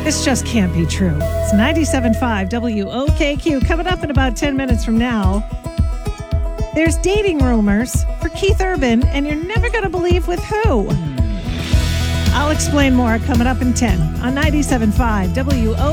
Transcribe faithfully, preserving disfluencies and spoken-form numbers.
This just can't be true. It's ninety-seven point five W O K Q. Coming up in about ten minutes from now, there's dating rumors for Keith Urban, and you're never going to believe with who. I'll explain more coming up in ten on ninety-seven point five W O